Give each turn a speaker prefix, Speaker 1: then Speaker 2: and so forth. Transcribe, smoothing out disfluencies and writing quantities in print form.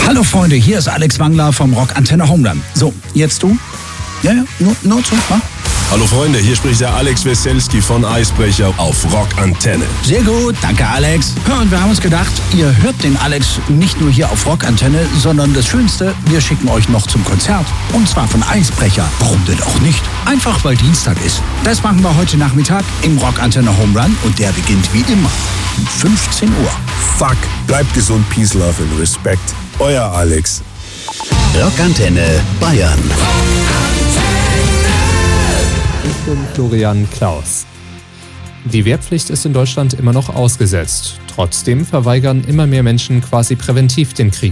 Speaker 1: Hallo Freunde, hier ist Alex Wangler vom Rock Antenne Home Run. So, jetzt du? Ja, nur zu, wa?
Speaker 2: Hallo Freunde, hier spricht der Alex Weselski von Eisbrecher auf Rock Antenne.
Speaker 1: Sehr gut, danke Alex. Ja, und wir haben uns gedacht, ihr hört den Alex nicht nur hier auf Rock Antenne, sondern das Schönste, wir schicken euch noch zum Konzert. Und zwar von Eisbrecher. Warum denn auch nicht? Einfach weil Dienstag ist. Das machen wir heute Nachmittag im Rock Antenne Home Run und der beginnt wie immer um 15 Uhr.
Speaker 2: Fuck, bleibt gesund, Peace, Love und Respekt. Euer Alex.
Speaker 3: Rock Antenne Bayern.
Speaker 4: Ich bin Florian Klaus. Die Wehrpflicht ist in Deutschland immer noch ausgesetzt. Trotzdem verweigern immer mehr Menschen quasi präventiv den Krieg.